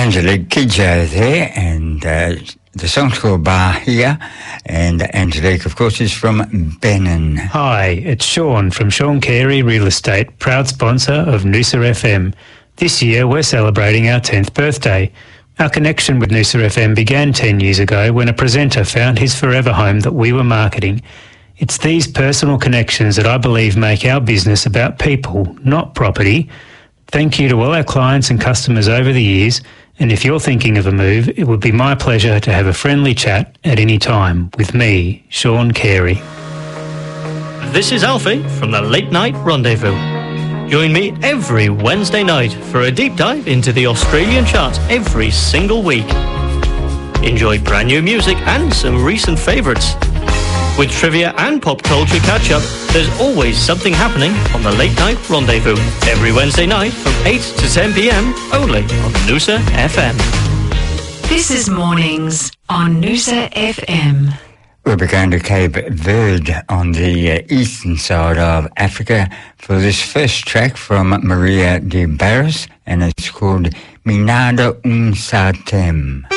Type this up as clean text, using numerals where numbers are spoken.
Angelique Kidjo there, and the song's called Bahia, and Angelique, of course, is from Benin. Hi, it's Sean from Sean Carey Real Estate, proud sponsor of Noosa FM. This year we're celebrating our 10th birthday. Our connection with Noosa FM began 10 years ago when a presenter found his forever home that we were marketing. It's these personal connections that I believe make our business about people, not property. Thank you to all our clients and customers over the years, and if you're thinking of a move, it would be my pleasure to have a friendly chat at any time with me, Sean Carey. This is Alfie from the Late Night Rendezvous. Join me every Wednesday night for a deep dive into the Australian charts every single week. Enjoy brand new music and some recent favourites. With trivia and pop culture catch-up, there's always something happening on the Late Night Rendezvous. Every Wednesday night from 8 to 10 p.m, only on Noosa FM. This is Mornings on Noosa FM. We'll be going to Cape Verde on the eastern side of Africa for this first track from Maria de Barros, and it's called Minada Satem.